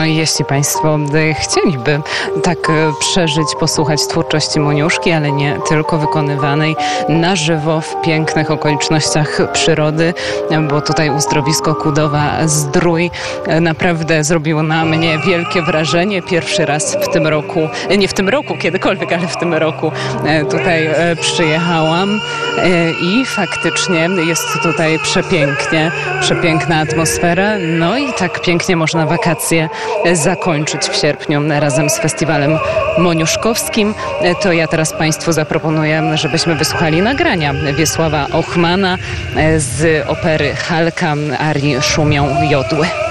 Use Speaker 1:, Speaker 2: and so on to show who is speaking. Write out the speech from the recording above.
Speaker 1: No i jeśli Państwo chcieliby tak przeżyć, posłuchać twórczości Moniuszki, ale nie tylko wykonywanej na żywo w pięknych okolicznościach przyrody, bo tutaj uzdrowisko Kudowa-Zdrój naprawdę zrobiło na mnie wielkie wrażenie. Pierwszy raz w tym roku, nie w tym roku, kiedykolwiek, ale w tym roku tutaj przyjechałam i faktycznie jest tutaj przepiękna atmosfera. No i tak pięknie można wakacje zakończyć w sierpniu razem z festiwalem moniuszkowskim. To ja teraz Państwu zaproponuję, żebyśmy wysłuchali nagrania Wiesława Ochmana z opery Halka arii Szumią Jodły.